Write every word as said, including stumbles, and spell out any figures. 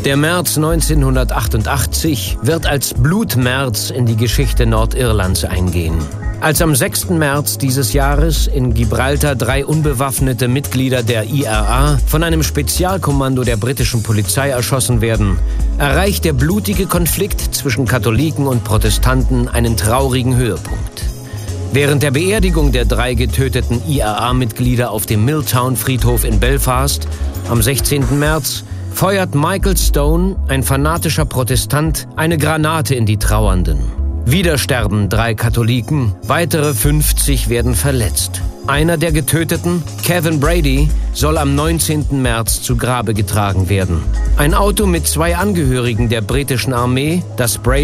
Der März neunzehnhundertachtundachtzig wird als Blutmärz in die Geschichte Nordirlands eingehen. Als am sechsten März dieses Jahres in Gibraltar drei unbewaffnete Mitglieder der I R A von einem Spezialkommando der britischen Polizei erschossen werden, erreicht der blutige Konflikt zwischen Katholiken und Protestanten einen traurigen Höhepunkt. Während der Beerdigung der drei getöteten I R A-Mitglieder auf dem Milltown-Friedhof in Belfast am sechzehnten März feuert Michael Stone, ein fanatischer Protestant, eine Granate in die Trauernden. Wieder sterben drei Katholiken, weitere fünfzig werden verletzt. Einer der Getöteten, Kevin Brady, soll am neunzehnten März zu Grabe getragen werden. Ein Auto mit zwei Angehörigen der britischen Armee, das Brady